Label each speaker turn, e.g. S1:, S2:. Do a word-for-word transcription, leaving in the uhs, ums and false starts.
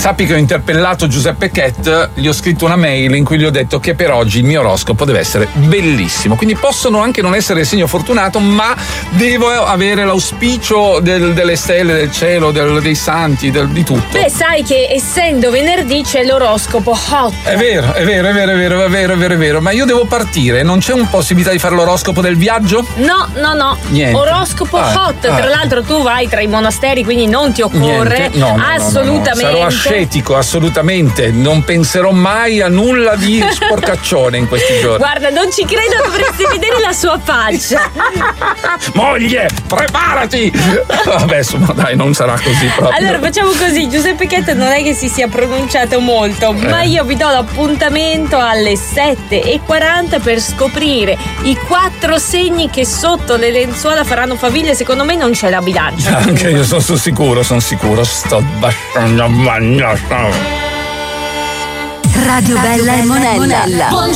S1: sappi che ho interpellato Giuseppe Cat, gli ho scritto una mail in cui gli ho detto che per oggi il mio oroscopo deve essere bellissimo, quindi possono anche non essere il segno fortunato, ma devo avere l'auspicio del, delle stelle, del cielo, del, dei santi, del, di tutto.
S2: Beh, sai che essendo venerdì c'è l'oroscopo hot.
S1: È vero, è vero, è vero, è vero, è vero, è vero, è vero, ma io devo partire, non c'è un possibilità di fare l'oroscopo del viaggio?
S2: No, no, no.
S1: Niente.
S2: Oroscopo
S1: ah,
S2: hot,
S1: ah.
S2: tra l'altro tu vai tra i monasteri, quindi non ti occorre.
S1: No, no,
S2: assolutamente.
S1: No, no, no. Sarò ascetico, assolutamente. Non penserò mai a nulla di sporcaccione in questi giorni.
S2: Guarda, non ci credo, dovresti vedere la sua faccia.
S1: Moglie, preparati! Vabbè, insomma, dai, non sarà così proprio.
S2: Allora facciamo così, Giuseppe Cat non è che si sia pronunciato molto, eh. ma io vi do l'appuntamento alle sette e quaranta per scoprire i quattro segni che sotto le lenzuola faranno faville. Secondo me non c'è la bilancia.
S1: Anche io sono sicuro, sono sicuro. Sto baciando.
S3: Radio Bella e Monella.